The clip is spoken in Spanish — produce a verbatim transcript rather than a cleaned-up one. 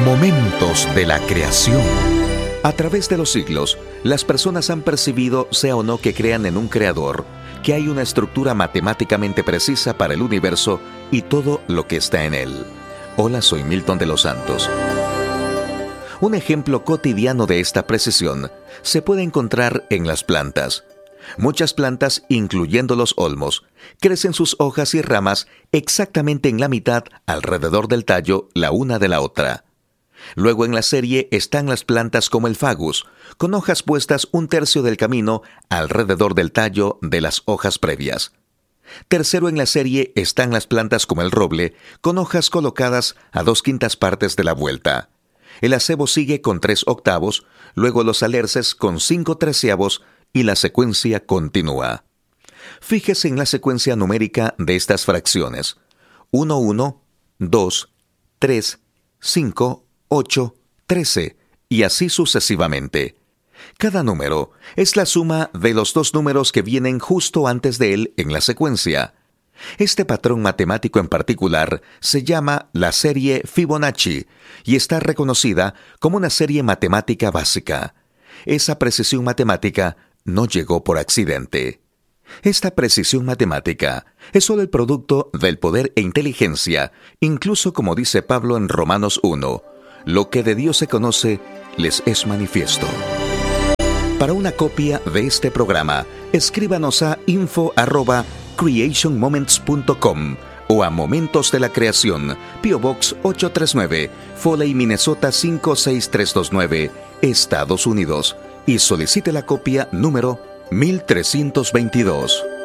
Momentos de la creación. A través de los siglos, las personas han percibido, sea o no que crean en un creador, que hay una estructura matemáticamente precisa para el universo y todo lo que está en él. Hola, soy Milton de los Santos. Un ejemplo cotidiano de esta precisión se puede encontrar en las plantas. Muchas plantas, incluyendo los olmos, crecen sus hojas y ramas exactamente en la mitad alrededor del tallo, la una de la otra. Luego en la serie están las plantas como el fagus, con hojas puestas un tercio del camino alrededor del tallo de las hojas previas. Tercero en la serie están las plantas como el roble, con hojas colocadas a dos quintas partes de la vuelta. El acebo sigue con tres octavos, luego los alerces con cinco treceavos y la secuencia continúa. Fíjese en la secuencia numérica de estas fracciones: uno, uno, dos, tres, cinco, ocho, trece, y así sucesivamente. Cada número es la suma de los dos números que vienen justo antes de él en la secuencia. Este patrón matemático en particular se llama la serie Fibonacci y está reconocida como una serie matemática básica. Esa precisión matemática no llegó por accidente. Esta precisión matemática es solo el producto del poder e inteligencia, incluso como dice Pablo en Romanos uno, lo que de Dios se conoce les es manifiesto. Para una copia de este programa, escríbanos a info arroba creation moments punto com o a Momentos de la Creación, P O Box ocho tres nueve, Foley, Minnesota cinco seis tres dos nueve, Estados Unidos, y solicite la copia número mil trescientos veintidós.